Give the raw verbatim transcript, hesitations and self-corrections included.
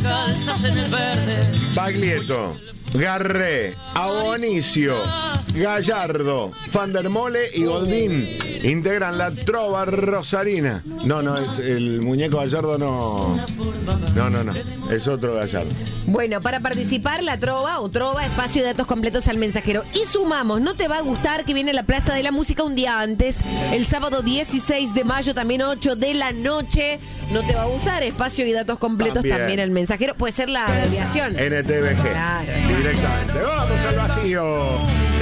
descalzas en el verde. Baglietto, Garré, Abonicio, Gallardo, Fandermole y Goldín integran la trova rosarina. No, no, es el muñeco Gallardo, no. No, no, no. Es otro Gallardo. Bueno, para participar, la trova o trova, espacio de datos completos al mensajero. Y sumamos, no te va a gustar que viene la Plaza de la Música un día antes, el sábado dieciséis de mayo, también ocho de la noche. No te va a gustar, espacio y datos completos también, También. al mensajero. Puede ser la abreviación. N T V G. Claro, exacto. Directamente. Vamos al vacío.